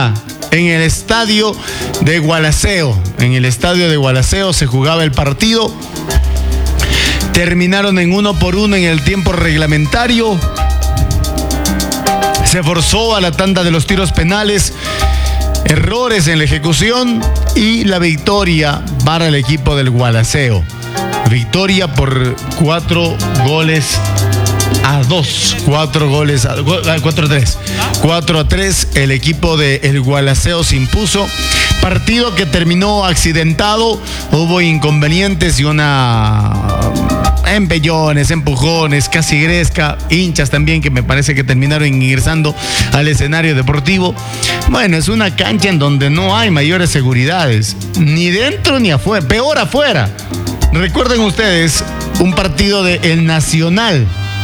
allá, en el estadio de Gualaceo. En el estadio de Gualaceo se jugaba el partido. Terminaron en 1-1 en el tiempo reglamentario. Se forzó a la tanda de los tiros penales. Errores en la ejecución y la victoria para el equipo del Gualaceo. Victoria por 4-2. 4-3. El equipo del Gualaceo se impuso. Partido que terminó accidentado. Hubo inconvenientes y empellones, empujones, casi gresca, hinchas también que me parece que terminaron ingresando al escenario deportivo. Bueno, es una cancha en donde no hay mayores seguridades, ni dentro ni afuera, peor afuera. Recuerden ustedes un partido de El Nacional,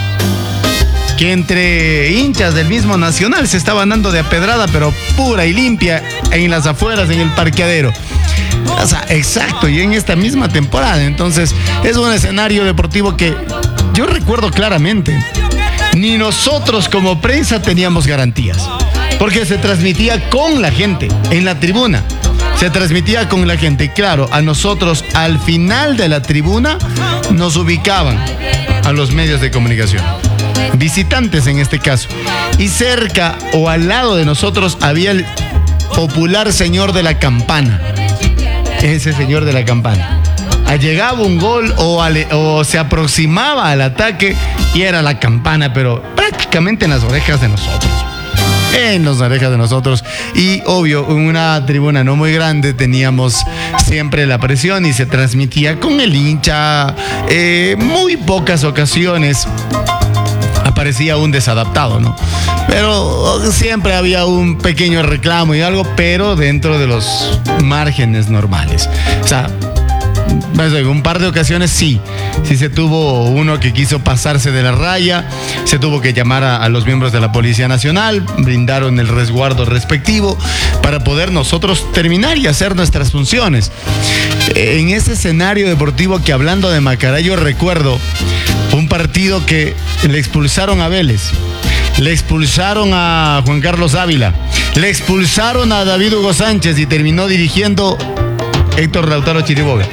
que entre hinchas del mismo Nacional se estaban dando de apedrada, pero pura y limpia en las afueras, en el parqueadero. O sea, exacto, y en esta misma temporada. Entonces, es un escenario deportivo que yo recuerdo claramente. Ni nosotros como prensa teníamos garantías, porque se transmitía con la gente en la tribuna. Se transmitía con la gente. Y claro, a nosotros al final de la tribuna nos ubicaban a los medios de comunicación, visitantes en este caso. Y cerca o al lado de nosotros había el popular señor de la campana. Ese señor de la campana. Llegaba un gol o se aproximaba al ataque y era la campana, pero prácticamente en las orejas de nosotros. En las orejas de nosotros. Y obvio, en una tribuna no muy grande teníamos siempre la presión y se transmitía con el hincha. Muy pocas ocasiones aparecía un desadaptado, ¿no? Pero siempre había un pequeño reclamo y algo, pero dentro de los márgenes normales. O sea, en un par de ocasiones sí se tuvo uno que quiso pasarse de la raya, se tuvo que llamar a los miembros de la Policía Nacional, brindaron el resguardo respectivo para poder nosotros terminar y hacer nuestras funciones. En ese escenario deportivo que, hablando de Macará, yo recuerdo un partido que le expulsaron a Vélez, le expulsaron a Juan Carlos Ávila, le expulsaron a David Hugo Sánchez y terminó dirigiendo Héctor Lautaro Chiriboga,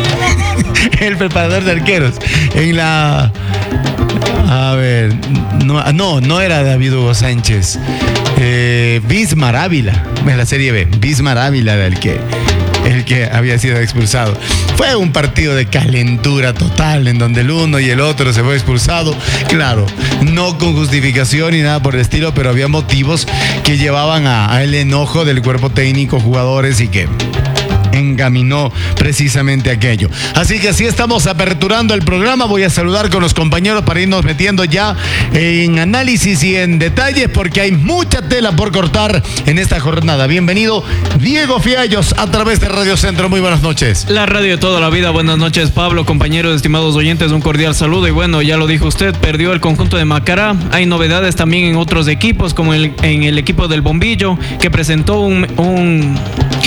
el preparador de arqueros. No era David Hugo Sánchez, Bismar Ávila, en la Serie B. Bismar Ávila era el que había sido expulsado. Fue un partido de calentura total en donde el uno y el otro se fue expulsado. Claro, no con justificación ni nada por el estilo, pero había motivos que llevaban a el enojo del cuerpo técnico, jugadores, y que encaminó precisamente aquello. Así que así estamos aperturando el programa. Voy a saludar con los compañeros para irnos metiendo ya en análisis y en detalles, porque hay mucha tela por cortar en esta jornada. Bienvenido, Diego Fiallos, a través de Radio Centro. Muy buenas noches. La radio de toda la vida. Buenas noches, Pablo, compañeros, estimados oyentes, un cordial saludo. Y bueno, ya lo dijo usted, perdió el conjunto de Macará. Hay novedades también en otros equipos, como en el equipo del Bombillo, que presentó un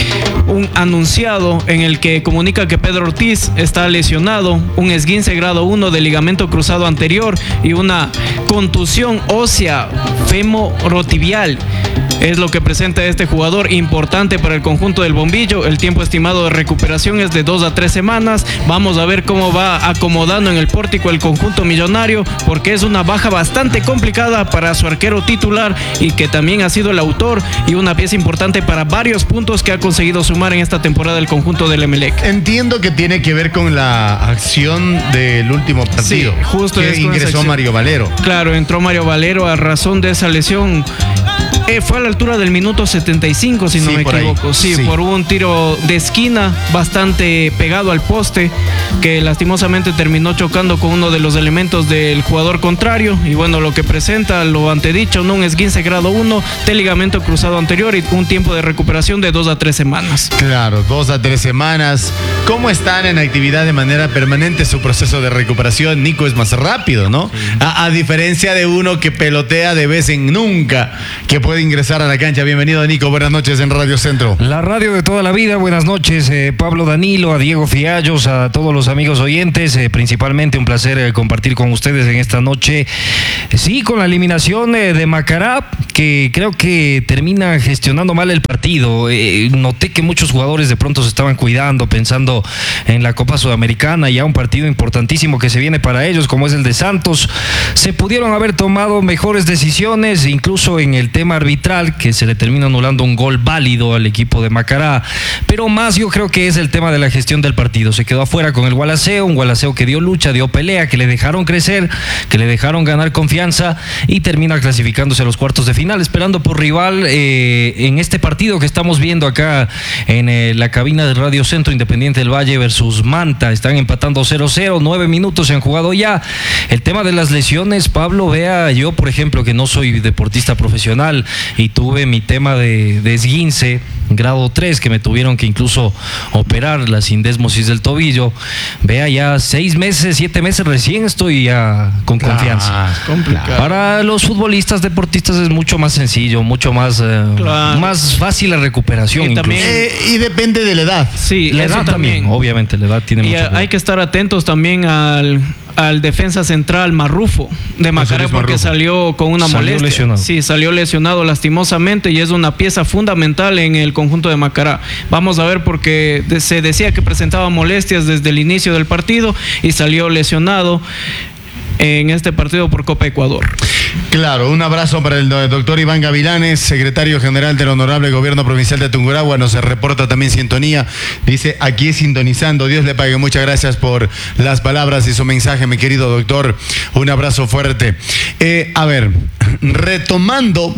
anunciado en el que comunica que Pedro Ortiz está lesionado, un esguince grado 1 de ligamento cruzado anterior y una contusión ósea femorotibial. Es lo que presenta este jugador, importante para el conjunto del Bombillo. El tiempo estimado de recuperación es de 2 a 3 semanas. Vamos a ver cómo va acomodando en el pórtico el conjunto millonario, porque es una baja bastante complicada para su arquero titular y que también ha sido el autor y una pieza importante para varios puntos que ha conseguido sumar en esta temporada el conjunto del Emelec. Entiendo que tiene que ver con la acción del último partido. Sí, justo que ingresó Mario Valero. Claro, entró Mario Valero a razón de esa lesión. Fue a la altura del minuto 75, si no me equivoco. Sí, por un tiro de esquina bastante pegado al poste, que lastimosamente terminó chocando con uno de los elementos del jugador contrario. Y bueno, lo que presenta, lo antedicho, ¿no? Un esguince grado 1 de ligamento cruzado anterior y un tiempo de recuperación de 2 a 3 semanas. Claro, 2 a 3 semanas. ¿Cómo están en actividad de manera permanente su proceso de recuperación? Nico, es más rápido, ¿no? A diferencia de uno que pelotea de vez en nunca, que puede puede ingresar a la cancha. Bienvenido, Nico. Buenas noches en Radio Centro. La radio de toda la vida. Buenas noches, Pablo Danilo, a Diego Fiallos, a todos los amigos oyentes. Principalmente un placer compartir con ustedes en esta noche. Sí, con la eliminación de Macará, que creo que termina gestionando mal el partido. Noté que muchos jugadores de pronto se estaban cuidando, pensando en la Copa Sudamericana, ya un partido importantísimo que se viene para ellos, como es el de Santos. Se pudieron haber tomado mejores decisiones, incluso en el tema arbitral, que se le termina anulando un gol válido al equipo de Macará, pero más yo creo que es el tema de la gestión del partido. Se quedó afuera con el Gualaceo, un Gualaceo que dio lucha, dio pelea, que le dejaron crecer, que le dejaron ganar confianza y termina clasificándose a los cuartos de final, esperando por rival en este partido que estamos viendo acá en la cabina de Radio Centro. Independiente del Valle versus Manta, están empatando 0-0, 9 minutos se han jugado ya. El tema de las lesiones, Pablo, vea, yo por ejemplo que no soy deportista profesional y tuve mi tema de esguince grado 3, que me tuvieron que incluso operar la sindesmosis del tobillo. Vea, ya 6 meses, 7 meses recién estoy ya con confianza. Complicado. Para los futbolistas, deportistas es mucho más sencillo, mucho más, más fácil la recuperación. Y también y depende de la edad. Sí, la edad también, obviamente, la edad tiene mucho. Y hay que estar atentos también al defensa central Marrufo de Macará, porque salió con una molestia. Lesionado. Sí, salió lesionado lastimosamente y es una pieza fundamental en el conjunto de Macará. Vamos a ver, porque se decía que presentaba molestias desde el inicio del partido y salió lesionado en este partido por Copa Ecuador. Claro, un abrazo para el doctor Iván Gavilanes, secretario general del Honorable Gobierno Provincial de Tungurahua. Nos reporta también sintonía. Dice, aquí sintonizando. Dios le pague. Muchas gracias por las palabras y su mensaje, mi querido doctor. Un abrazo fuerte. A ver, retomando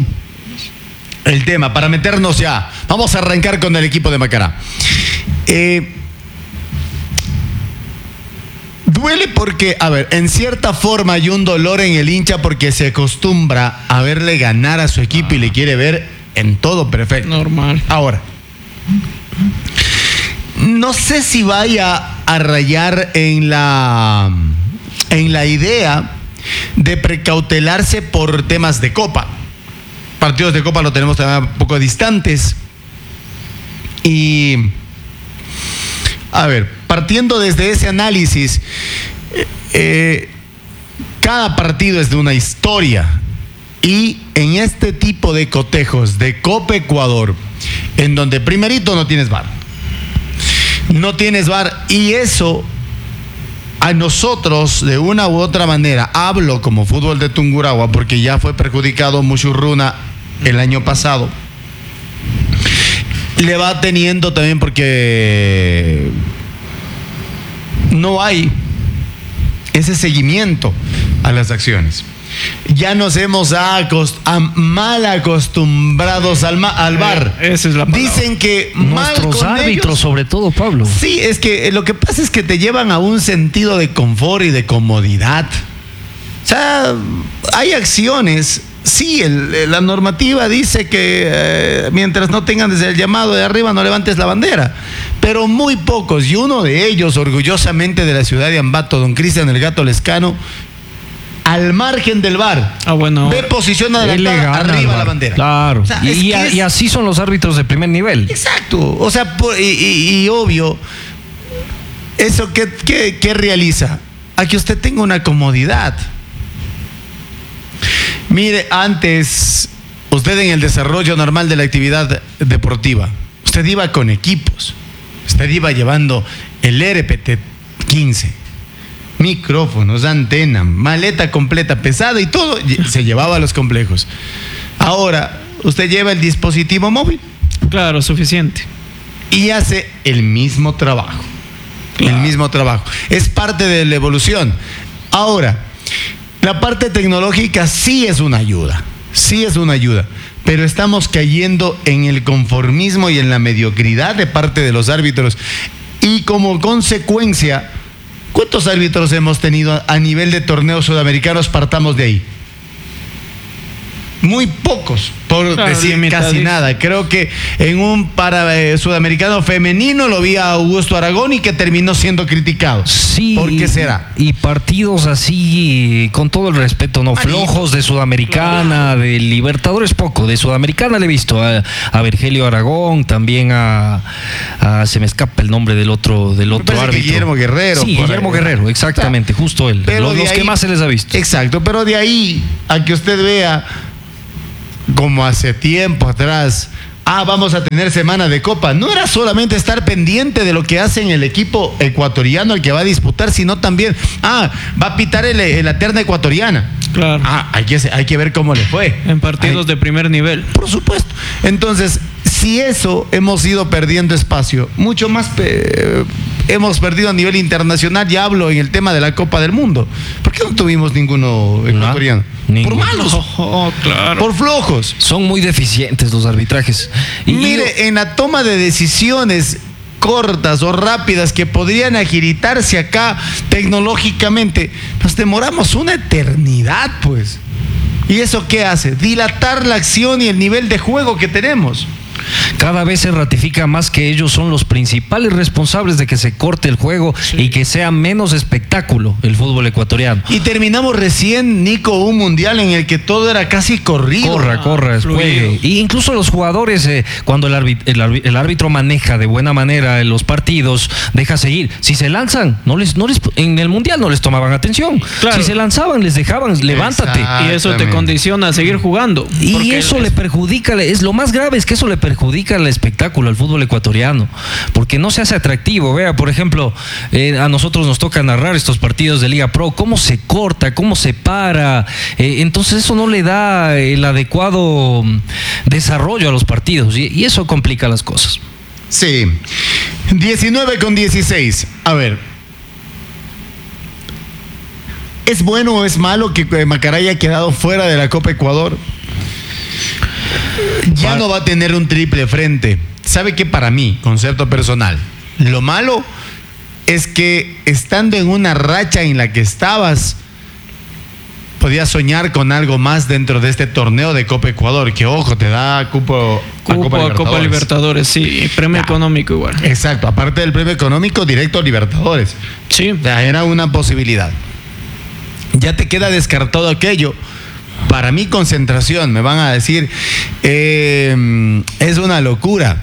el tema, para meternos ya, vamos a arrancar con el equipo de Macará. Duele porque, a ver, en cierta forma hay un dolor en el hincha porque se acostumbra a verle ganar a su equipo y le quiere ver en todo perfecto. Normal. Ahora, no sé si vaya a rayar en la idea de precautelarse por temas de Copa. Partidos de Copa lo tenemos también un poco distantes. Y, a ver, partiendo desde ese análisis, cada partido es de una historia, y en este tipo de cotejos de Copa Ecuador, en donde primerito no tienes VAR, y eso a nosotros de una u otra manera, hablo como fútbol de Tungurahua porque ya fue perjudicado Muchurruna el año pasado, le va teniendo también, porque no hay ese seguimiento a las acciones. Ya nos hemos mal acostumbrados al VAR. Esa es la palabra. Dicen que nuestros árbitros, ellos, sobre todo, Pablo. Sí, es que lo que pasa es que te llevan a un sentido de confort y de comodidad. O sea, hay acciones. Sí, la normativa dice que mientras no tengan desde el llamado de arriba no levantes la bandera, pero muy pocos, y uno de ellos, orgullosamente de la ciudad de Ambato, don Cristian el Gato Lescano, al margen del VAR, ve posición adelantada, arriba la bandera. Claro, o sea, y así son los árbitros de primer nivel. Exacto, o sea, y obvio, ¿eso qué realiza? A que usted tenga una comodidad. Mire, antes, usted en el desarrollo normal de la actividad deportiva, usted iba con equipos, usted iba llevando el RPT 15, micrófonos, antena, maleta completa, pesada y todo, se llevaba a los complejos. Ahora, usted lleva el dispositivo móvil. Claro, suficiente. Y hace el mismo trabajo. Claro. El mismo trabajo. Es parte de la evolución. Ahora, la parte tecnológica sí es una ayuda, pero estamos cayendo en el conformismo y en la mediocridad de parte de los árbitros, y como consecuencia, ¿cuántos árbitros hemos tenido a nivel de torneos sudamericanos? Partamos de ahí. muy pocos, por Claro, decir casi limitadísimo. nada. Creo que en un sudamericano femenino lo vi a Augusto Aragón y que terminó siendo criticado. Sí. ¿Por qué será? Y partidos así, con todo el respeto, no Malito. flojos de Sudamericana, de Libertadores poco, de Sudamericana le he visto a Virgilio Aragón, también se me escapa el nombre del otro Me parece que árbitro. Guillermo Guerrero. Sí, por Guillermo ahí. Guerrero, exactamente, justo él. Pero de Los que ahí- más se les ha visto. Exacto, pero de ahí a que usted vea como hace tiempo atrás, vamos a tener semana de Copa. No era solamente estar pendiente de lo que hace en el equipo ecuatoriano el que va a disputar, sino también, va a pitar en la terna ecuatoriana. Claro. Hay que ver cómo le fue. En partidos de primer nivel. Por supuesto. Entonces, si eso hemos ido perdiendo espacio, mucho más hemos perdido a nivel internacional, ya hablo en el tema de la Copa del Mundo. ¿Por qué no tuvimos ninguno ecuatoriano? ninguno. Por malos, Claro. por flojos. Son muy deficientes los arbitrajes. Mire, en la toma de decisiones cortas o rápidas que podrían agilitarse acá tecnológicamente, nos demoramos una eternidad, pues. ¿Y eso qué hace? Dilatar la acción y el nivel de juego que tenemos. Cada vez se ratifica más que ellos son los principales responsables de que se corte el juego y que sea menos espectáculo el fútbol ecuatoriano. Y terminamos recién, Nico, un mundial en el que todo era casi corrido. Corra, fluido. juegue. Y incluso los jugadores, cuando el árbitro maneja de buena manera los partidos, deja seguir. Si se lanzan, en el mundial no les tomaban atención. Claro. Si se lanzaban, les dejaban, levántate. Y eso te condiciona a seguir jugando. Y Porque eso le perjudica, es lo más grave es que eso le perjudica el espectáculo al fútbol ecuatoriano, porque no se hace atractivo. Vea, por ejemplo, a nosotros nos toca narrar estos partidos de Liga Pro, cómo se corta, cómo se para, entonces eso no le da el adecuado desarrollo a los partidos y eso complica las cosas. Sí. 19-16. A ver. ¿Es bueno o es malo que Macará haya quedado fuera de la Copa Ecuador? Ya no va a tener un triple frente. ¿Sabe qué? Para mí, concepto personal, lo malo es que estando en una racha en la que estabas, podías soñar con algo más dentro de este torneo de Copa Ecuador, que ojo, te da cupo a Copa Libertadores, sí, y premio económico igual. Exacto, aparte del premio económico, directo a Libertadores. Sí. O sea, era una posibilidad. Ya te queda descartado aquello. Para mi concentración, me van a decir, es una locura,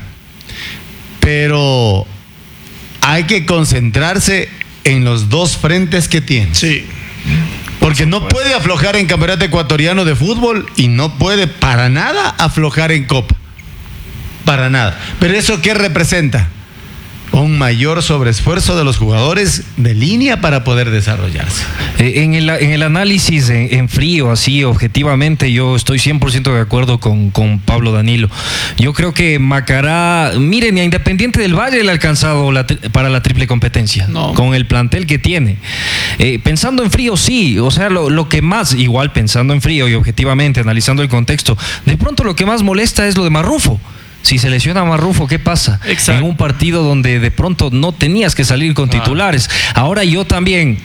pero hay que concentrarse en los dos frentes que tiene. Sí. Porque no puede aflojar en Campeonato Ecuatoriano de Fútbol y no puede para nada aflojar en Copa. Para nada. Pero ¿eso qué representa? Un mayor sobreesfuerzo de los jugadores de línea para poder desarrollarse. En el análisis en frío, así objetivamente, yo estoy 100% de acuerdo con Pablo Danilo. Yo creo que Macará, miren, a Independiente del Valle le ha alcanzado para la triple competencia, No. con el plantel que tiene. Pensando en frío, sí, o sea, lo que más, igual pensando en frío y objetivamente, analizando el contexto, de pronto lo que más molesta es lo de Marrufo. Si se lesiona a Marrufo, ¿qué pasa? Exacto. En un partido donde de pronto no tenías que salir con titulares. Ahora yo también,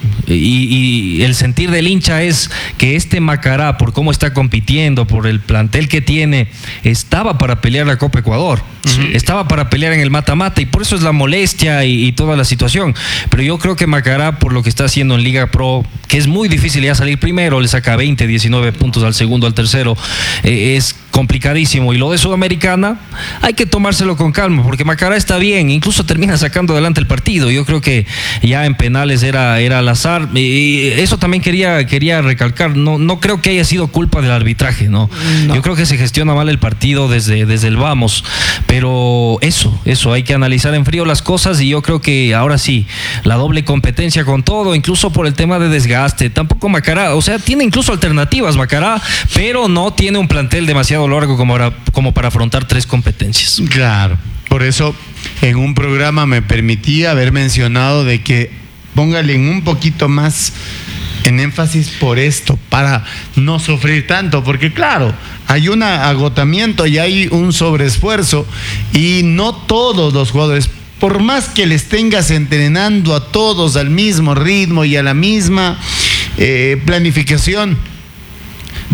y el sentir del hincha es que este Macará, por cómo está compitiendo, por el plantel que tiene, estaba para pelear la Copa Ecuador. Sí. Estaba para pelear en el mata-mata y por eso es la molestia y toda la situación. Pero yo creo que Macará, por lo que está haciendo en Liga Pro, que es muy difícil ya salir primero, le saca 20, 19 puntos al segundo, al tercero, es complicadísimo. Y lo de Sudamericana hay que tomárselo con calma, porque Macará está bien, incluso termina sacando adelante el partido. Yo creo que ya en penales era al azar. Y eso también quería recalcar. No creo que haya sido culpa del arbitraje, ¿no? Yo creo que se gestiona mal el partido desde el vamos. Pero eso, hay que analizar en frío las cosas y yo creo que ahora sí, la doble competencia con todo, incluso por el tema de desgaste. Tampoco Macará, o sea, tiene incluso alternativas Macará, pero no tiene un plantel demasiado largo como para afrontar 3 competencias. Claro, por eso en un programa me permití haber mencionado de que póngale un poquito más en énfasis por esto, para no sufrir tanto, porque claro, hay un agotamiento y hay un sobreesfuerzo y no todos los jugadores, por más que les tengas entrenando a todos al mismo ritmo y a la misma planificación,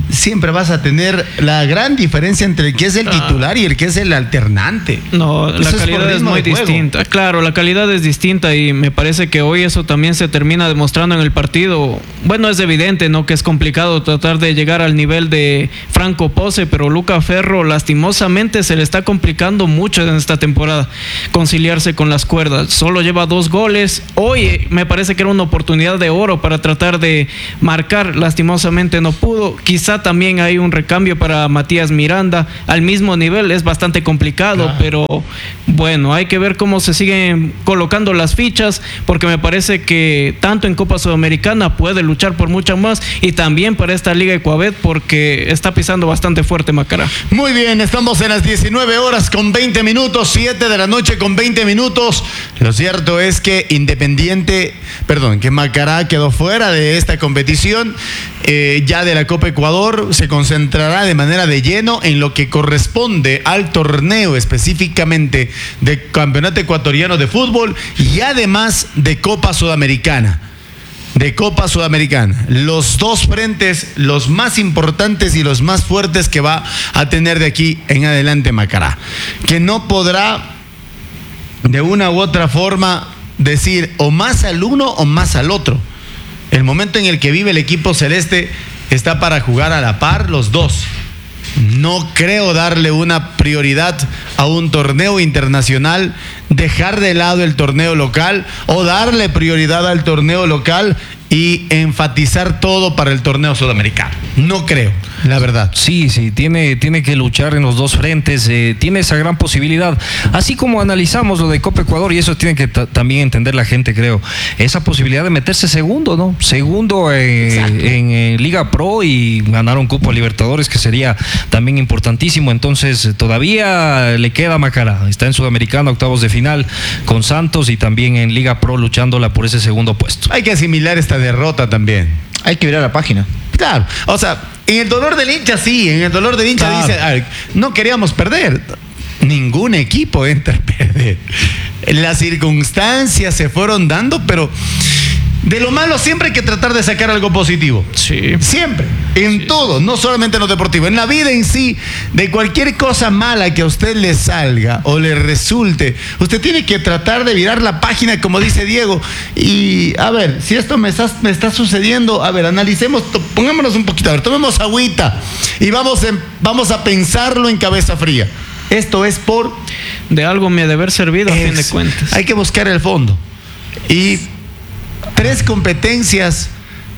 siempre vas a tener la gran diferencia entre el que es el titular y el que es el alternante. No, la calidad es muy distinta. Claro, la calidad es distinta y me parece que hoy eso también se termina demostrando en el partido. Bueno, es evidente, ¿no?, que es complicado tratar de llegar al nivel de Franco Pose, pero Luca Ferro lastimosamente se le está complicando mucho en esta temporada conciliarse con las cuerdas. Solo lleva 2 goles. Hoy me parece que era una oportunidad de oro para tratar de marcar. Lastimosamente no pudo. Quizá también hay un recambio para Matías Miranda al mismo nivel. Es bastante complicado, claro, pero bueno, hay que ver cómo se siguen colocando las fichas, porque me parece que tanto en Copa Sudamericana puede luchar por mucho más, y también para esta Liga Ecuabet, porque está pisando bastante fuerte Macará. Muy bien, estamos en las 19 horas con 20 minutos, 7 de la noche con 20 minutos. Lo cierto es que que Macará quedó fuera de esta competición ya de la Copa Ecuador. Se concentrará de manera de lleno en lo que corresponde al torneo específicamente de Campeonato Ecuatoriano de Fútbol y además de Copa Sudamericana. Los 2 frentes, los más importantes y los más fuertes que va a tener de aquí en adelante Macará, que no podrá de una u otra forma decir o más al uno o más al otro. El momento en el que vive el equipo celeste está para jugar a la par los dos. No creo darle una prioridad a un torneo internacional, dejar de lado el torneo local, o darle prioridad al torneo local y enfatizar todo para el torneo sudamericano. No creo, la verdad. Sí, tiene que luchar en los 2 frentes, tiene esa gran posibilidad. Así como analizamos lo de Copa Ecuador, y eso tiene que también entender la gente, creo, esa posibilidad de meterse segundo, ¿no? Segundo en Liga Pro y ganar un cupo a Libertadores, que sería también importantísimo. Entonces todavía le queda a Macará, está en Sudamericana, octavos de final con Santos, y también en Liga Pro luchándola por ese segundo puesto. Hay que asimilar esta derrota también. Hay que virar la página. Claro, o sea, en el dolor del hincha sí, en el dolor del hincha, claro, dice, no queríamos perder. Ningún equipo entra a perder. Las circunstancias se fueron dando, pero de lo malo siempre hay que tratar de sacar algo positivo. Sí. Siempre. En todo, no solamente en lo deportivo. En la vida en sí, de cualquier cosa mala que a usted le salga o le resulte, usted tiene que tratar de virar la página, como dice Diego. Y a ver, si esto me está sucediendo, a ver, analicemos, pongámonos un poquito, a ver, tomemos agüita y vamos a pensarlo en cabeza fría. Esto es por... De algo me ha de haber servido, a fin de cuentas. Hay que buscar el fondo. Y 3 competencias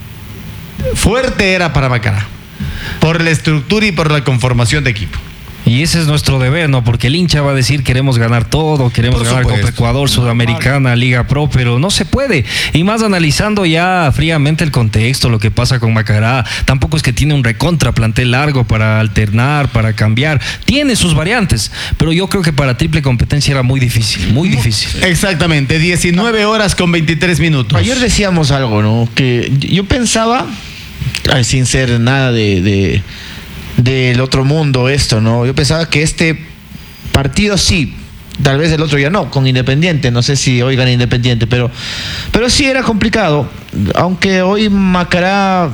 fuerte era para Macará, por la estructura y por la conformación de equipo. Y ese es nuestro deber, ¿no? Porque el hincha va a decir, queremos ganar todo, queremos ganar Copa Ecuador, Sudamericana, Liga Pro, pero no se puede. Y más analizando ya fríamente el contexto, lo que pasa con Macará, tampoco es que tiene un recontra plantel largo para alternar, para cambiar. Tiene sus variantes, pero yo creo que para triple competencia era muy difícil, muy difícil. Exactamente, 19 horas con 23 minutos. Ayer decíamos algo, ¿no? Que yo pensaba, sin ser nada del otro mundo esto, ¿no? Yo pensaba que este partido sí, tal vez el otro ya no, con Independiente, no sé si hoy gana Independiente, pero sí era complicado, aunque hoy Macará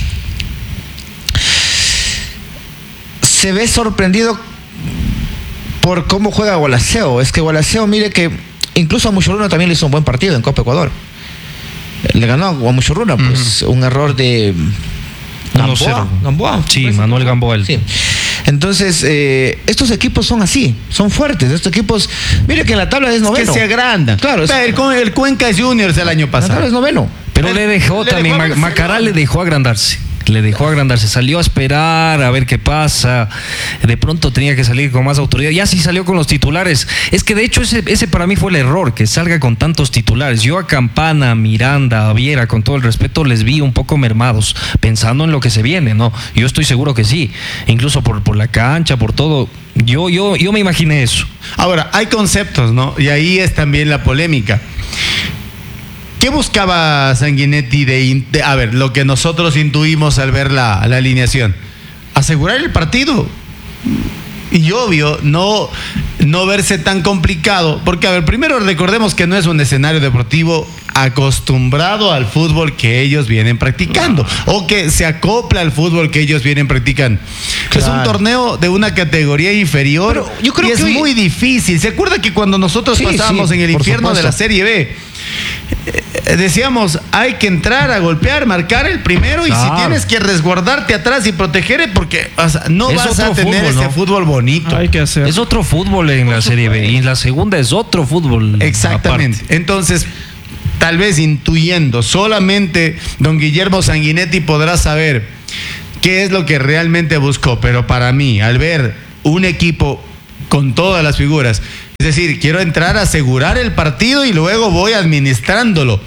se ve sorprendido por cómo juega Gualaceo. Es que Gualaceo, mire que incluso a Muchurruna también le hizo un buen partido en Copa Ecuador. Le ganó a Muchurruna, pues un error de... Gamboa. Sí, Manuel Gamboa. Sí. Entonces, estos equipos son así, son fuertes. Estos equipos, mire que en la tabla es noveno. Es que se agrandan. Claro. El Cuenca Juniors el año pasado. La tabla es noveno. Pero le dejó también, Macará le dejó agrandarse. Salió a esperar a ver qué pasa. De pronto tenía que salir con más autoridad. Ya sí salió con los titulares. Es que de hecho ese para mí fue el error, que salga con tantos titulares. Yo a Campana, Miranda, a Viera, con todo el respeto, les vi un poco mermados, pensando en lo que se viene, ¿no? Yo estoy seguro que sí, incluso por la cancha, por todo. Yo me imaginé eso. Ahora, hay conceptos, ¿no? Y ahí es también la polémica. ¿Qué buscaba Sanguinetti a ver, lo que nosotros intuimos al ver la alineación? Asegurar el partido. Y obvio, no no verse tan complicado, porque a ver, primero recordemos que no es un escenario deportivo acostumbrado al fútbol que ellos vienen practicando o que se acopla al fútbol que ellos vienen practicando. Es un torneo de una categoría inferior. Pero yo creo y es que muy difícil. ¿Se acuerda que cuando nosotros pasábamos en el por infierno de la supuesto. Serie B, decíamos, hay que entrar a golpear, marcar el primero, y si Claro. tienes que resguardarte atrás y proteger, porque o sea, no Es vas a otro tener fútbol, ese ¿no? fútbol bonito. Hay que hacer. Es otro fútbol en la Serie B y en la segunda es otro fútbol. Exactamente. aparte. Entonces, tal vez intuyendo, solamente don Guillermo Sanguinetti podrá saber qué es lo que realmente buscó. Pero para mí, al ver un equipo con todas las figuras, es decir, quiero entrar a asegurar el partido y luego voy administrándolo,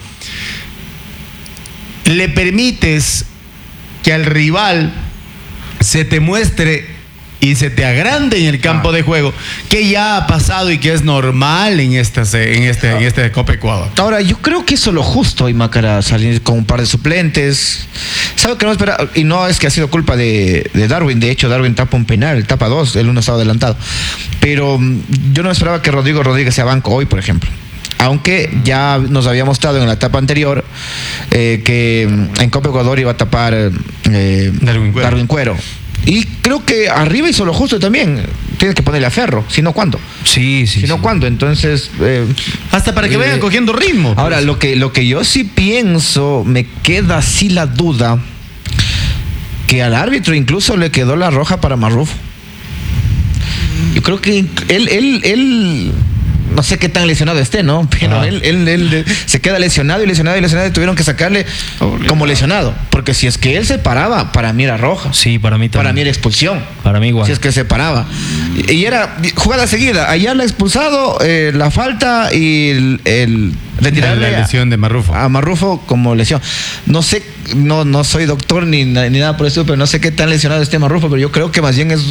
le permites que al rival se te muestre y se te agrande en el campo de juego, que ya ha pasado y que es normal en este Copa Ecuador. Ahora, yo creo que eso es lo justo, y Macara, salir con un par de suplentes. ¿Sabe que no espera? Y no es que ha sido culpa de Darwin. De hecho, Darwin tapa un penal, tapa dos, el uno estaba adelantado. Pero yo no esperaba que Rodrigo Rodríguez sea banco hoy, por ejemplo. Aunque ya nos había mostrado en la etapa anterior que en Copa Ecuador iba a tapar Darwin Cuero. Y creo que arriba hizo lo justo también. Tienes que ponerle a Ferro, si no, ¿cuándo? Sí. Si no, ¿cuándo? Entonces... Hasta para que vayan cogiendo ritmo. Ahora, pues. lo que yo sí pienso, me queda así la duda, que al árbitro incluso le quedó la roja para Marrufo. Yo creo que él no sé qué tan lesionado esté, ¿no? Pero él se queda lesionado y tuvieron que sacarle como lesionado. Porque si es que él se paraba, para mí era roja. Sí, para mí también. Para mí era expulsión. Para mí igual. Si es que se paraba. Y era jugada seguida. Allá la expulsado, la falta y el retirarle la lesión de Marrufo. a Marrufo como lesión. No sé, no soy doctor ni nada por eso, pero no sé qué tan lesionado esté Marrufo, pero yo creo que más bien es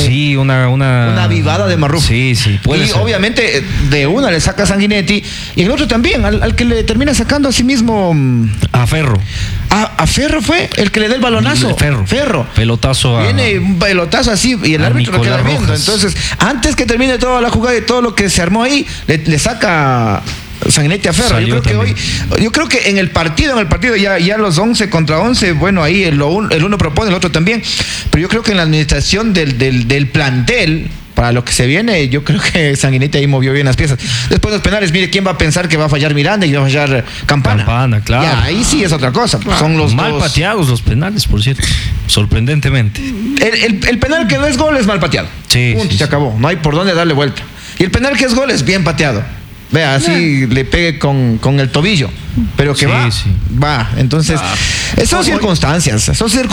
una avivada de Marrufo. Sí, puede y ser. Obviamente de una le saca a Sanguinetti y el otro también, al que le termina sacando a sí mismo A Ferro. a Ferro fue el que le da el balonazo. Ferro. Pelotazo a... Viene un pelotazo así y el a árbitro lo queda Nicolás viendo. Rojas. Entonces, antes que termine toda la jugada y todo lo que se armó ahí, le saca Sanguinetti a Ferro. Salió Yo creo que en el partido ya los 11 contra 11, bueno, ahí el uno propone, el otro también. Pero yo creo que en la administración del plantel, para lo que se viene, yo creo que Sanguinetti ahí movió bien las piezas. Después de los penales, mire, ¿quién va a pensar que va a fallar Miranda y va a fallar Campana? Campana, claro. Ya, ahí sí es otra cosa. Son los mal dos. pateados los penales, por cierto. Sorprendentemente. El penal que no es gol es mal pateado. Sí, Punto, sí, se sí. acabó. No hay por dónde darle vuelta. Y el penal que es gol es bien pateado. Vea, así le pegue con el tobillo. Pero que Sí. va. Entonces, son circunstancias.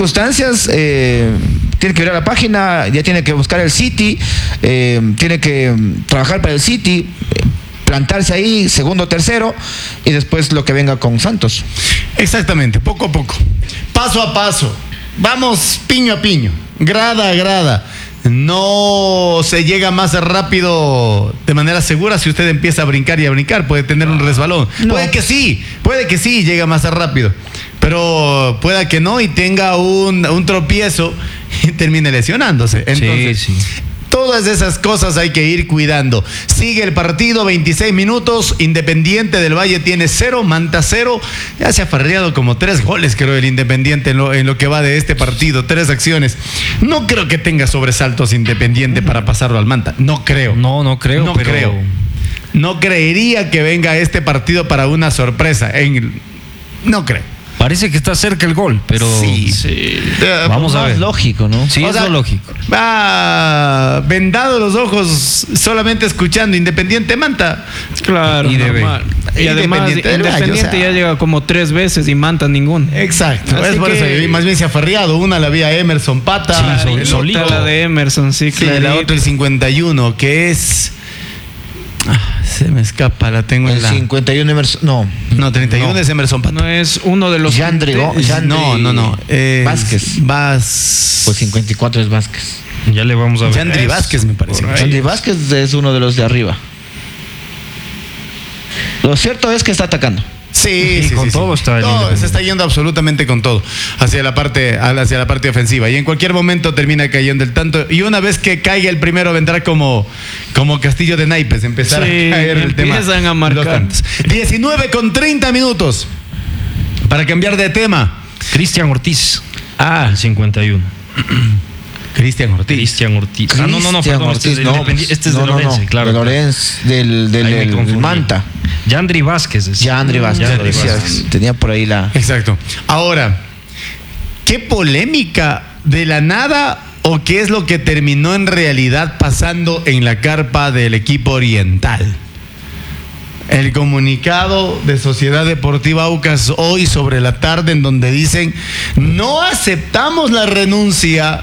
Tiene que ir a la página, ya tiene que buscar el City, tiene que trabajar para el City, plantarse ahí, segundo, tercero, y después lo que venga con Santos. Exactamente, poco a poco, paso a paso. Vamos piño a piño, grada a grada. No se llega más rápido de manera segura si usted empieza a brincar y a brincar. Puede tener un resbalón. No. Puede que sí, llega más rápido. Pero pueda que no y tenga un tropiezo y termine lesionándose. Entonces, Sí. todas esas cosas hay que ir cuidando. Sigue el partido, 26 minutos. Independiente del Valle tiene 0, Manta 0. Ya se ha farreado como 3 goles, creo, el Independiente en lo que va de este partido. 3 acciones. No creo que tenga sobresaltos Independiente para pasarlo al Manta. No creo. No creo, No pero... creo. No creería que venga este partido para una sorpresa. No creo. Parece que está cerca el gol, pero... Sí. Vamos a Más ver. lógico, ¿no? Sí, O es sea, lo lógico. Va vendado los ojos solamente escuchando Independiente Manta. Claro, Y debe. normal. Y además, Independiente del Valle, Independiente o sea. ya llega como 3 veces y Manta ningún. Exacto. Así Es por que- eso que más bien se ha farreado. Una la vía Emerson Pata. Sí, el solito. otro- La de Emerson, sí, Sí, la clarito. otra el 51, que es... se me escapa, la tengo en El la... 51 no. No, 31 es Emerson Pata. No es uno de los... No. Vázquez. Pues 54 es Vázquez. Ya le vamos a ver. Yandri Vázquez, me parece. Por ahí. Andy Vázquez es uno de los de arriba. Lo cierto es que está atacando. Sí, Y con todo está en todo, Independiente. se está yendo absolutamente con todo hacia la parte ofensiva. Y en cualquier momento termina cayendo el tanto. Y una vez que caiga el primero, vendrá como castillo de naipes, empezar Sí, a caer el tema. empiezan a marcar. Los tantos. 19 con 30 minutos. Para cambiar de tema. Cristian Ortiz. El 51. Cristian Ortiz. Cristian Ortiz. No, Cristian perdón. Ortiz, Este es de Lorense, claro. De Lorenz, del Ahí me confundí. Manta. Yandri Vázquez. Yandri Vázquez. Yandri decía, Vázquez. tenía por ahí la... Exacto. Ahora, ¿qué polémica de la nada o qué es lo que terminó en realidad pasando en la carpa del equipo oriental? El comunicado de Sociedad Deportiva Aucas hoy sobre la tarde, en donde dicen: no aceptamos la renuncia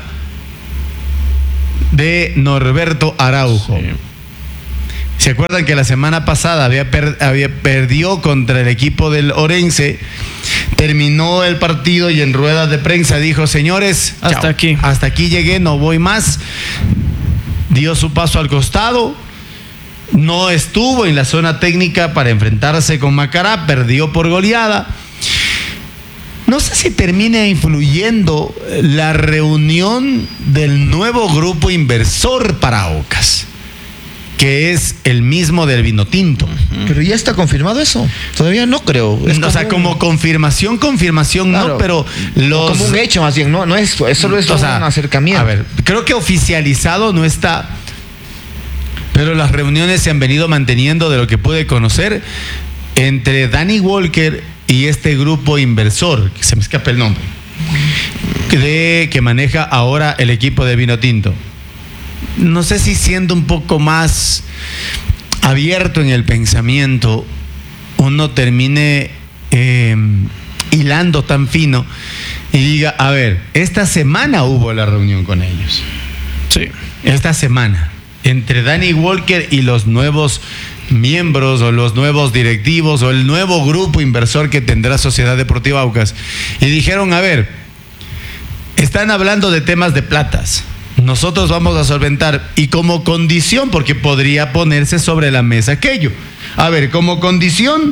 de Norberto Araujo. Sí. ¿Se acuerdan que la semana pasada perdió contra el equipo del Orense? Terminó el partido y en ruedas de prensa dijo: señores, Hasta chao, aquí. hasta aquí llegué, no voy más. Dio su paso al costado. No estuvo en la zona técnica para enfrentarse con Macará, perdió por goleada. No sé si termina influyendo la reunión del nuevo grupo inversor para Aucas, que es el mismo del Vinotinto. Pero ya está confirmado eso. Todavía no creo. Es O sea, como confirmación Claro. no, pero los... Como un hecho más bien, no es solo es O sea, un acercamiento. A ver, creo que oficializado no está, pero las reuniones se han venido manteniendo, de lo que pude conocer, entre Danny Walker y este grupo inversor, que se me escapa el nombre, que maneja ahora el equipo de Vinotinto. No sé si siendo un poco más abierto en el pensamiento, uno termine hilando tan fino y diga: a ver, esta semana hubo la reunión con ellos. Sí. Esta semana, entre Danny Walker y los nuevos miembros o los nuevos directivos o el nuevo grupo inversor que tendrá Sociedad Deportiva Aucas, y dijeron: a ver, están hablando de temas de platas, nosotros vamos a solventar, y como condición, porque podría ponerse sobre la mesa aquello, a ver, como condición,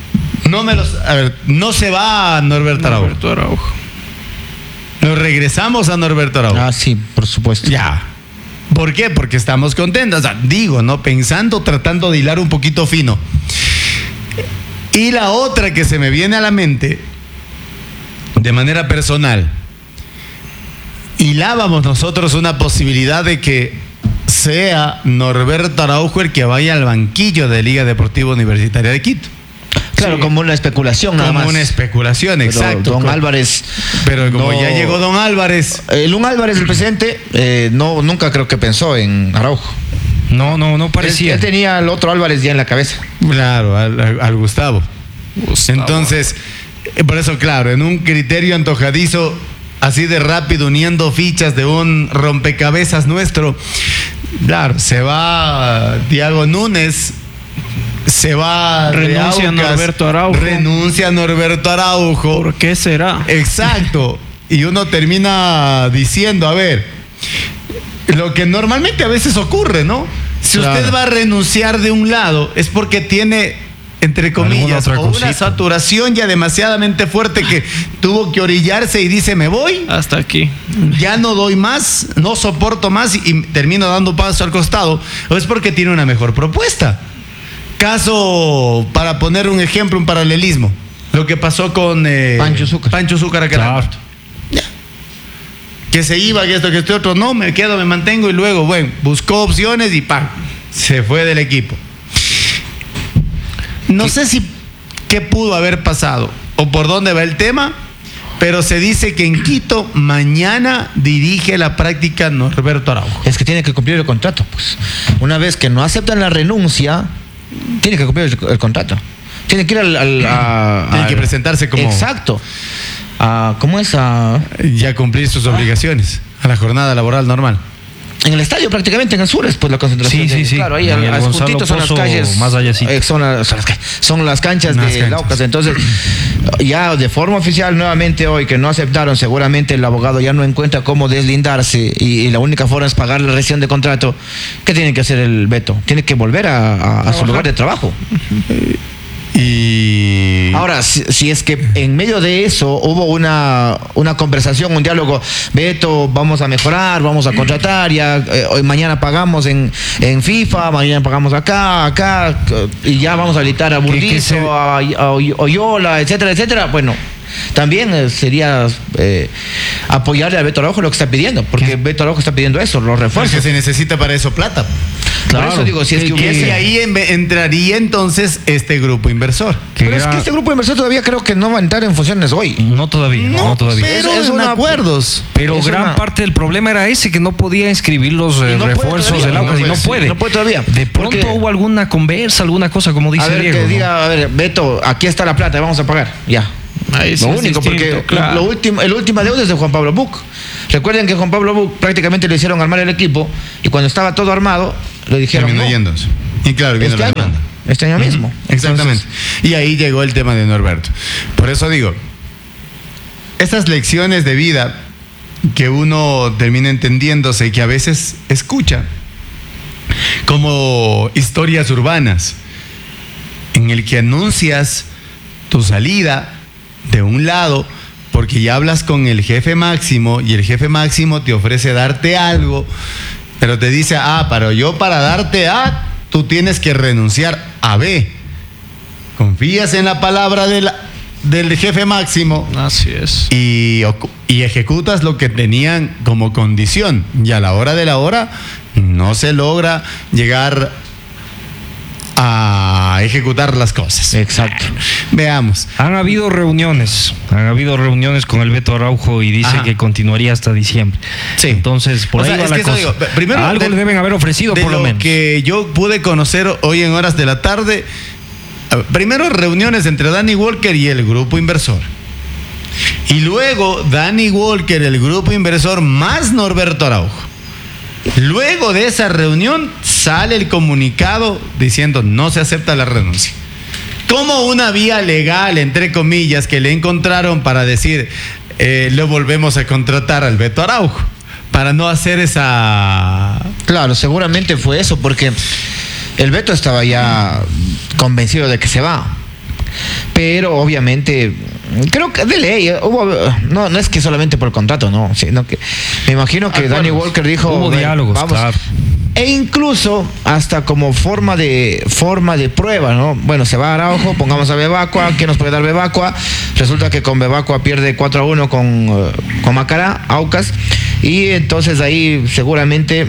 no se va a Norberto Araujo, Norberto Araujo. nos regresamos a Norberto Araujo. Sí, por supuesto. Ya. ¿Por qué? Porque estamos contentos. O sea, digo, ¿no? Pensando, tratando de hilar un poquito fino. Y la otra que se me viene a la mente, de manera personal, hilábamos nosotros una posibilidad de que sea Norberto Araujo el que vaya al banquillo de Liga Deportiva Universitaria de Quito. Claro, Sí. como una especulación nada Como más. una especulación, Pero exacto. Don Álvarez. Pero como no- ya llegó Don Álvarez. Don Álvarez, el presidente, nunca creo que pensó en Araujo. No parecía. Él tenía al otro Álvarez ya en la cabeza. Claro, al Gustavo. Entonces, por eso, claro, en un criterio antojadizo, así de rápido, uniendo fichas de un rompecabezas nuestro, claro, se va Thiago Núñez, se va de Renuncia Aucas, Norberto Araujo. renuncia Norberto Araujo. ¿Por qué será? Exacto. Y uno termina diciendo: a ver, lo que normalmente a veces ocurre, ¿no? Si Claro. usted va a renunciar de un lado, es porque tiene, entre Alguna comillas, otra o una cosita. saturación ya demasiadamente fuerte que tuvo que orillarse y dice: me voy, Hasta aquí. ya no doy más, no soporto más, y termino dando paso al costado, o es porque tiene una mejor propuesta. Caso, para poner un ejemplo, un paralelismo, lo que pasó con Pancho Zúcar. Pancho Zúcar acá en Claro. Puerto. Ya. Que se iba, que esto, que este otro, no, me quedo, me mantengo, y luego, bueno, buscó opciones y ¡pam! Se fue del equipo. No sé si qué pudo haber pasado o por dónde va el tema, pero se dice que en Quito mañana dirige la práctica Norberto Araujo. Es que tiene que cumplir el contrato, pues. Una vez que no aceptan la renuncia, tiene que cumplir el contrato. Tiene que ir Tiene que presentarse como... Exacto. ¿Cómo es? Ya cumplir sus obligaciones a la jornada laboral normal. En el estadio, prácticamente, en el sur, es pues la concentración. Sí. Claro, ahí En el Gonzalo juntito son las Pozo, calles. más allácito. Son las canchas Las de canchas. Laucas. Entonces, ya de forma oficial, nuevamente hoy, que no aceptaron, seguramente el abogado ya no encuentra cómo deslindarse y la única forma es pagar la rescisión de contrato. ¿Qué tiene que hacer el Beto? Tiene que volver a su lugar de trabajo. Y Ahora, si es que en medio de eso hubo una conversación, un diálogo, Beto, vamos a mejorar, vamos a contratar, ya hoy mañana pagamos en FIFA, mañana pagamos acá, y ya vamos a habilitar a Burdizo, a Oyola, etcétera, etcétera. Bueno, también sería apoyarle a Beto Araujo lo que está pidiendo, porque Beto Araujo está pidiendo eso, los refuerzos. Porque se necesita para eso plata. Claro. Por eso digo, si es que hubiese... Y ahí entraría entonces este grupo inversor. Pero es que este grupo inversor todavía creo que no va a entrar en funciones hoy. No todavía, no todavía. Pero es acuerdos. Pero gran parte del problema era ese, que no podía inscribir los refuerzos del Aucas, y no puede. No puede todavía. De pronto hubo alguna conversa, alguna cosa, como dice Diego. Que diga, a ver, Beto, aquí está la plata, vamos a pagar. Ya. Ahí sí lo único, porque claro. El última deuda es de Juan Pablo Buc. Recuerden que Juan Pablo Buc prácticamente le hicieron armar el equipo, y cuando estaba todo armado, le dijeron terminó yéndose. Y claro, viene la demanda. Este año mismo. Exactamente. Entonces, y ahí llegó el tema de Norberto. Por eso digo, esas lecciones de vida que uno termina entendiéndose y que a veces escucha como historias urbanas, en el que anuncias tu salida de un lado porque ya hablas con el jefe máximo y el jefe máximo te ofrece darte algo, pero te dice, pero para darte A, tú tienes que renunciar a B. Confías en la palabra del jefe máximo. Así es. Y ejecutas lo que tenían como condición. Y a la hora de la hora no se logra llegar a ejecutar las cosas. Exacto. Veamos. Han habido reuniones con el Beto Araujo y dice que continuaría hasta diciembre. Sí. Entonces, por ahí va la cosa. Digo, primero, algo le deben haber ofrecido, por lo menos. Que yo pude conocer hoy en horas de la tarde, primero reuniones entre Danny Walker y el grupo inversor. Y luego Danny Walker, el grupo inversor, más Norberto Araujo. Luego de esa reunión sale el comunicado diciendo no se acepta la renuncia. Como una vía legal, entre comillas, que le encontraron para decir lo volvemos a contratar al Beto Araujo, para no hacer esa... Claro, seguramente fue eso, porque el Beto estaba ya convencido de que se va. Pero obviamente, creo que de ley, no es que solamente por el contrato, no, sino que me imagino que Danny Walker dijo, hubo diálogos, vamos, claro. E incluso hasta como forma de prueba, ¿no? Bueno, se va Araujo, pongamos a Bebacua, ¿qué nos puede dar Bebacua? Resulta que con Bebacua pierde 4-1 con Macará, Aucas, y entonces ahí seguramente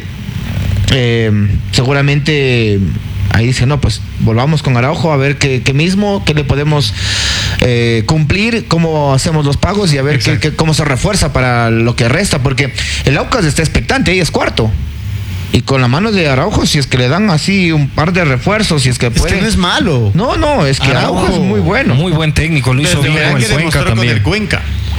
ahí dice, no, pues volvamos con Araujo a ver qué le podemos cumplir, cómo hacemos los pagos y a ver cómo se refuerza para lo que resta, porque el Aucas está expectante, ahí es cuarto. Y con la mano de Araujo, si es que le dan así un par de refuerzos, si es que puede. Es que no es malo. No, es que Araujo es muy bueno. Muy buen técnico, lo hizo bien con el Cuenca también. Con el Cuenca.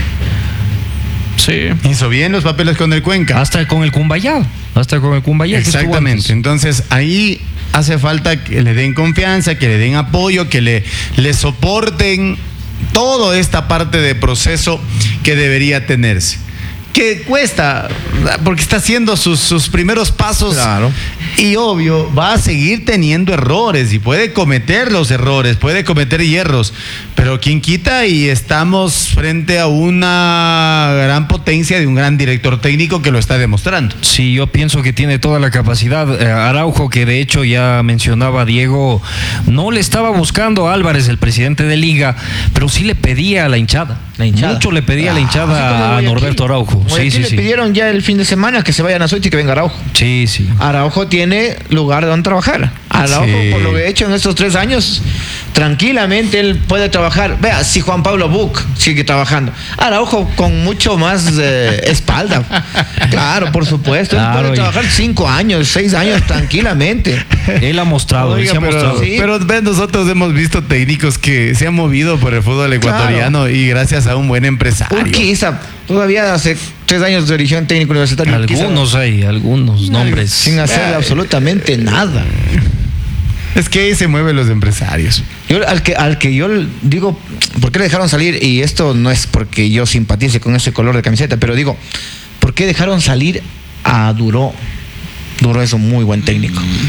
Sí. Hizo bien los papeles con el Cuenca. Hasta con el Cumbayá. Exactamente. Entonces ahí hace falta que le den confianza, que le den apoyo, que le soporten toda esta parte de proceso que debería tenerse. Que cuesta, porque está haciendo sus primeros pasos. Claro. Y obvio, va a seguir teniendo errores y puede cometer los errores, puede cometer hierros. Pero quien quita y estamos frente a una gran potencia de un gran director técnico que lo está demostrando. Sí, yo pienso que tiene toda la capacidad. Araujo, que de hecho ya mencionaba Diego, no le estaba buscando a Álvarez, el presidente de Liga, pero sí le pedía a la hinchada. Mucho le pedía a la hinchada a Norberto Araujo. Sí. Le pidieron ya el fin de semana que se vayan a Suite y que venga Araujo. Sí. Araujo tiene lugar donde trabajar. Araujo, por lo que he hecho en estos 3 años, tranquilamente él puede trabajar. Vea, si Juan Pablo Buc sigue trabajando, Araujo con mucho más espalda. Claro, por supuesto. Él puede trabajar 5 años, 6 años tranquilamente. Él ha mostrado. Pero nosotros hemos visto técnicos que se han movido por el fútbol ecuatoriano y gracias a un buen empresario. Urquiza, todavía hace 3 años de origen técnico universitario. Algunos nombres. Sin hacer absolutamente nada. Es que ahí se mueven los empresarios. Yo al que yo digo, ¿por qué le dejaron salir? Y esto no es porque yo simpatice con ese color de camiseta, pero digo, ¿por qué dejaron salir a Duró? Duró es un muy buen técnico.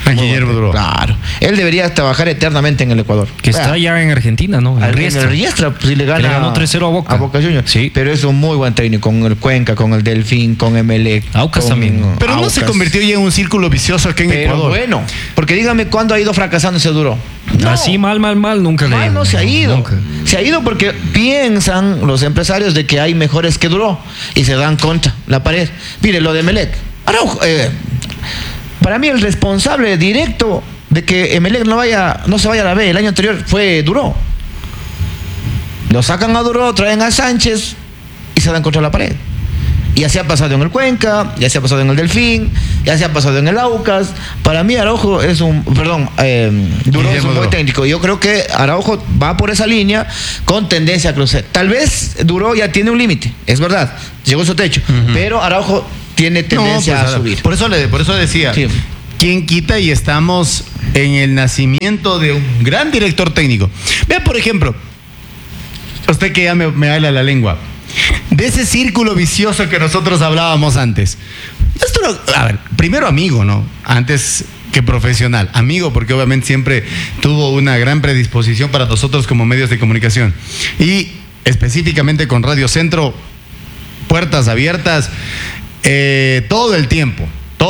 A Guillermo Duró. Claro. Él debería trabajar eternamente en el Ecuador. Que está ya en Argentina, ¿no? En el Riestra, pues, si le gana. Le ganó 3-0 a Boca. A Boca Juniors. Sí. Pero es un muy buen técnico con el Cuenca, con el Delfín, con Emelec. Aucas con también. Pero no se Aucas. convirtió ya en un círculo vicioso aquí en Pero Ecuador. bueno, porque dígame cuándo ha ido fracasando ese Duró. No. Así mal, nunca le. Mal no se ha ido. Nunca. Se ha ido porque piensan los empresarios de que hay mejores que Duró y se dan contra la pared. Mire, lo de Emelec. Araujo, para mí el responsable directo de que Emelec no se vaya a la B el año anterior fue Duró. Lo sacan a Duró, traen a Sánchez y se dan contra la pared. Y así ha pasado en el Cuenca, ya se ha pasado en el Delfín, ya se ha pasado en el Aucas. Para mí Araujo es Duró es un buen técnico. Yo creo que Araujo va por esa línea con tendencia a crecer. Tal vez Duró ya tiene un límite, es verdad, llegó a su techo, pero Araujo tiene tendencia a subir. Por eso decía, Sí. ¿quién quita? Y estamos en el nacimiento de un gran director técnico. Vea, por ejemplo, usted que ya me habla la lengua, de ese círculo vicioso que nosotros hablábamos antes. A ver, primero amigo, ¿no? Antes que profesional. Amigo, porque obviamente siempre tuvo una gran predisposición para nosotros como medios de comunicación. Y específicamente con Radio Centro, puertas abiertas todo el tiempo.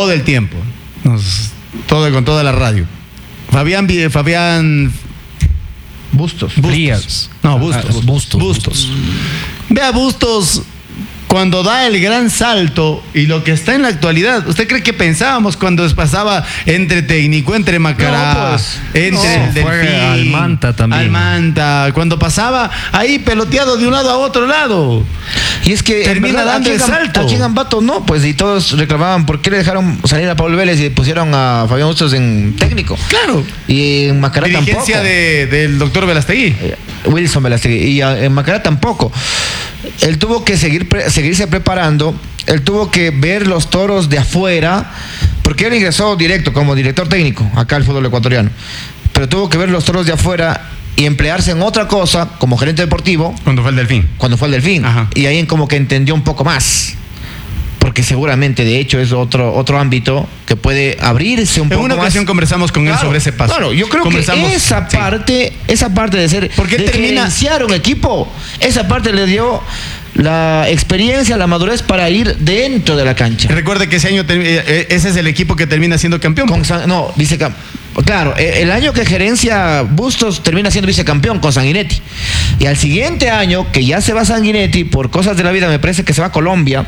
Con toda la radio. Fabián Bustos. Frías. No, Bustos. Vea, Bustos, cuando da el gran salto y lo que está en la actualidad, ¿usted cree que pensábamos cuando pasaba entre Técnico, entre Macará, No, pues, entre el fue Delfín, al Manta también. al Manta, cuando pasaba ahí peloteado de un lado a otro lado? Y es que Termina en verdad, dando el salto. Aquí en Ambato no, pues, y todos reclamaban por qué le dejaron salir a Pablo Vélez y pusieron a Fabián Bustos en técnico. Claro. Y en Macará Dirigencia tampoco. del doctor Velastegui. Wilson Velastegui. Y en Macará tampoco. Él tuvo que seguirse preparando. Él tuvo que ver los toros de afuera, porque él ingresó directo como director técnico acá al fútbol ecuatoriano. Pero tuvo que ver los toros de afuera y emplearse en otra cosa como gerente deportivo Cuando fue el Delfín. cuando fue al Delfín. Ajá. Y ahí como que entendió un poco más. Porque seguramente, de hecho, es otro ámbito que puede abrirse un En poco una más. ocasión conversamos con él sobre ese paso. Claro, yo creo Conversamos, que esa sí. parte de ser, Porque él de termina- gerenciar un equipo, esa parte le dio la experiencia, la madurez para ir dentro de la cancha. Recuerde que ese año ese es el equipo que termina siendo campeón. Claro, el año que gerencia Bustos termina siendo vicecampeón con Sanguinetti. Y al siguiente año, que ya se va Sanguinetti, por cosas de la vida, me parece que se va a Colombia.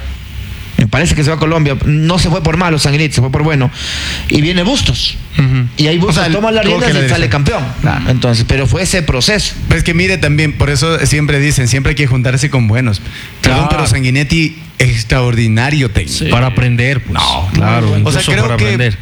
No se fue por malo Sanguinetti, se fue por bueno. Y viene Bustos. Ujú. Y ahí Bustos O sea, toma las coge riendas la y sale dirección. campeón. Claro. Entonces, pero fue ese proceso. Pero es que mire también, por eso siempre dicen, siempre hay que juntarse con buenos. Perdón, Claro. pero Sanguinetti, extraordinario técnico. Sí. Para aprender, pues. No, claro. O sea, incluso creo para que aprender.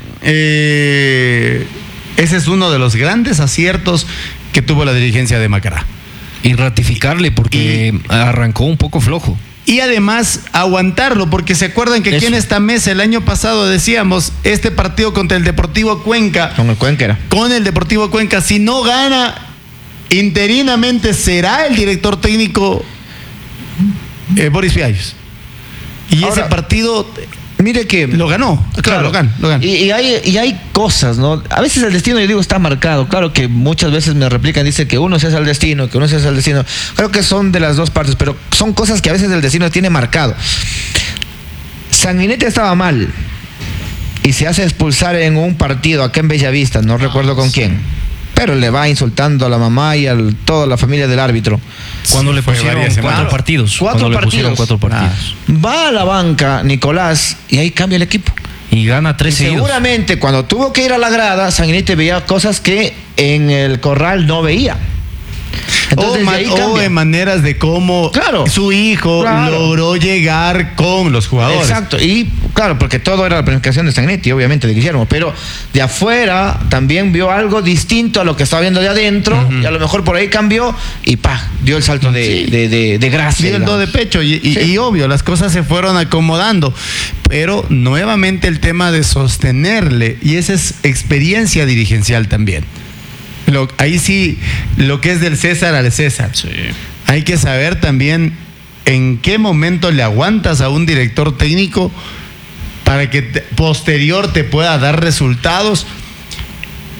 ese es uno de los grandes aciertos que tuvo la dirigencia de Macará. Y ratificarle porque arrancó un poco flojo. Y además aguantarlo, porque se acuerdan que aquí Eso. en esta mesa el año pasado decíamos, este partido contra el Deportivo Cuenca, Con el Cuenca. con el Deportivo Cuenca, si no gana, interinamente será el director técnico Boris Fiallos. Y Ahora, ese partido Mire que lo ganó. Claro, lo ganó. Y hay cosas, ¿no? A veces el destino, yo digo, está marcado. Claro que muchas veces me replican, dice que uno se hace al destino, que uno se hace al destino. Creo que son de las dos partes, pero son cosas que a veces el destino tiene marcado. Sanguinetti estaba mal y se hace expulsar en un partido acá en Bellavista, no recuerdo con quién. Pero le va insultando a la mamá y a toda la familia del árbitro. Cuando le fue pusieron varias semanas. cuatro partidos. Cuando le pusieron 4 partidos. Va a la banca Nicolás y ahí cambia el equipo. Y gana 3 seguidos. Seguramente cuando tuvo que ir a la grada, Sanguinetti veía cosas que en el corral no veía. Entonces, de ahí cambia. en maneras de cómo Claro. su hijo Claro. logró llegar con los jugadores. Exacto, y claro, porque todo era la planificación de Sanguinetti, obviamente, de Guillermo, pero de afuera también vio algo distinto a lo que estaba viendo de adentro, y a lo mejor por ahí cambió y dio el salto de gracia. Dio el do digamos. de pecho Sí. y obvio, las cosas se fueron acomodando. Pero nuevamente el tema de sostenerle, y esa es experiencia dirigencial también. Ahí sí, lo que es del César al César. Sí. Hay que saber también en qué momento le aguantas a un director técnico para que posterior te pueda dar resultados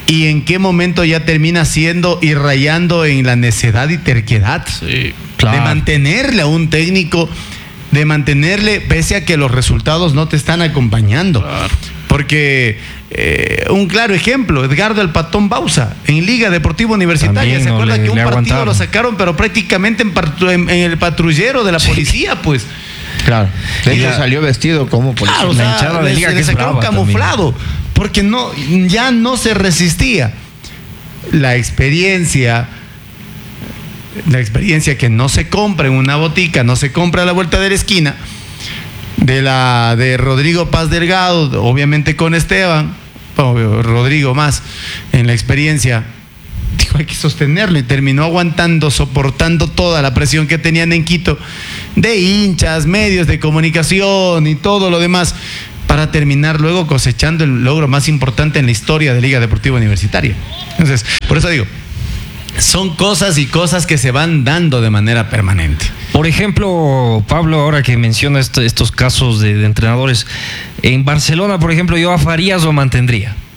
y en qué momento ya termina siendo y rayando en la necedad y terquedad Sí, claro. de mantenerle a un técnico, de mantenerle pese a que los resultados no te están acompañando. Claro. Porque un claro ejemplo, Edgardo el Patón Bausa en Liga Deportiva Universitaria. También ¿Se no acuerda le- que un le partido aguantaron? lo sacaron, pero prácticamente en el patrullero de la policía, pues? Claro. De Y hecho, la- salió vestido como policía. Claro, o La sea, hinchada de Liga le que es sacaron brava camuflado, porque ya no se resistía. La experiencia que no se compra en una botica, no se compra a la vuelta de la esquina, de Rodrigo Paz Delgado, obviamente con Esteban, Rodrigo más, en la experiencia, dijo, hay que sostenerlo, y terminó aguantando, soportando toda la presión que tenían en Quito, de hinchas, medios de comunicación y todo lo demás, para terminar luego cosechando el logro más importante en la historia de Liga Deportiva Universitaria. Entonces, por eso digo, son cosas y cosas que se van dando de manera permanente. Por ejemplo, Pablo, ahora que menciona estos casos de entrenadores, en Barcelona, por ejemplo, yo a Farías lo mantendría.